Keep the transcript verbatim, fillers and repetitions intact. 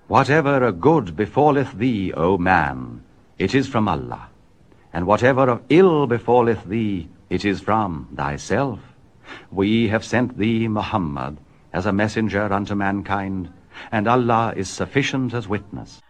Whatever of good befalleth thee, O man, it is from Allah. And whatever of ill befalleth thee, it is from thyself. We have sent thee, Muhammad, as a messenger unto mankind, and Allah is sufficient as witness.